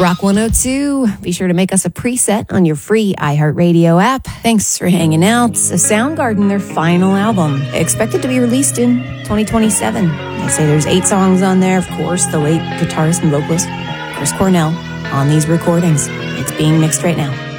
Rock 102. Be sure to make us a preset on your free iHeartRadio app. Thanks for hanging out. So Soundgarden, their final album, expected to be released in 2027. They say there's 8 songs on there. Of course, the late guitarist and vocalist Chris Cornell on these recordings. It's being mixed right now.